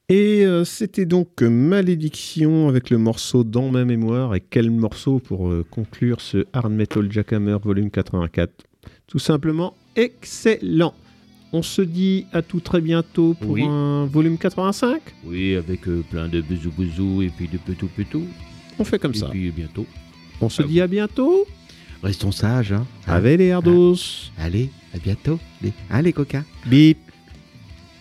Et c'était donc Malédiction avec le morceau Dans ma mémoire. Et quel morceau pour conclure ce Hard Metal Jackhammer volume 84. Tout simplement excellent. On se dit à tout très bientôt pour un volume 85. Oui, avec plein de bisous et puis de petou. On fait comme et ça. Et puis bientôt. On se dit à bientôt. Restons sages. Hein. Avec les Herdos. Allez, à bientôt. Allez, coca. Bip.